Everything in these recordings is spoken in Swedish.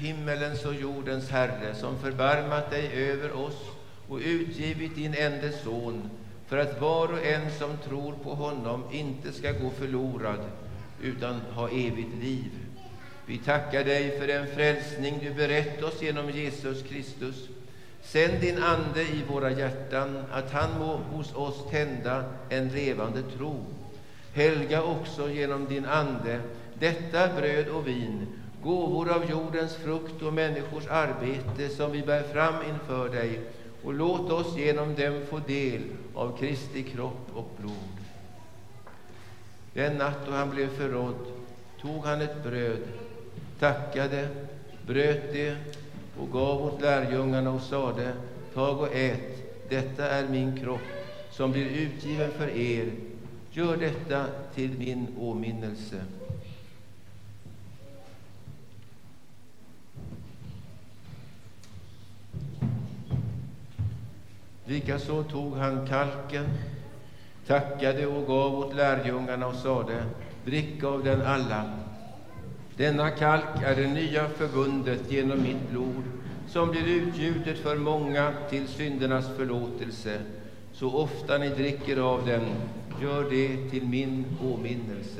himmelens och jordens Herre, som förbarmat dig över oss och utgivit din enda son, för att var och en som tror på honom inte ska gå förlorad, utan ha evigt liv. Vi tackar dig för den frälsning du berett oss genom Jesus Kristus. Sänd din ande i våra hjärtan, att han må hos oss tända en levande tro. Helga också genom din ande detta bröd och vin, gåvor av jordens frukt och människors arbete som vi bär fram inför dig, och låt oss genom dem få del av Kristi kropp och blod. Den natt då han blev förrådd tog han ett bröd, tackade, bröt det och gav åt lärjungarna och sade: tag och ät, detta är min kropp som blir utgiven för er. Gör detta till min åminnelse. Likaså tog han kalken, tackade och gav åt lärjungarna och sade: drick av den alla. Denna kalk är det nya förbundet genom mitt blod, som blir utgjutet för många till syndernas förlåtelse. Så ofta ni dricker av den, gör det till min åminnelse.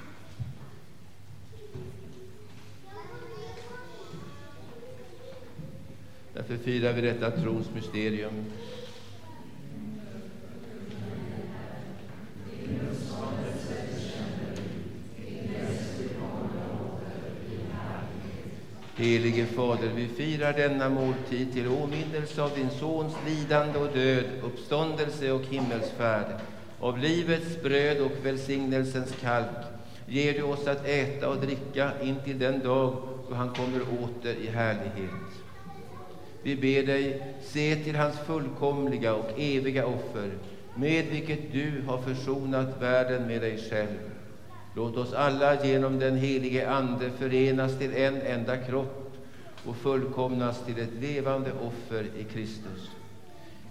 Därför firar vi detta trons mysterium. Helige Fader, vi firar denna måltid till åminnelse av din Sons lidande och död, uppståndelse och himmelsfärd. Av livets bröd och välsignelsens kalk ger du oss att äta och dricka in till den dag då han kommer åter i härlighet. Vi ber dig, se till hans fullkomliga och eviga offer, med vilket du har försonat världen med dig själv. Låt oss alla genom den helige Ande förenas till en enda kropp och fullkomnas till ett levande offer i Kristus.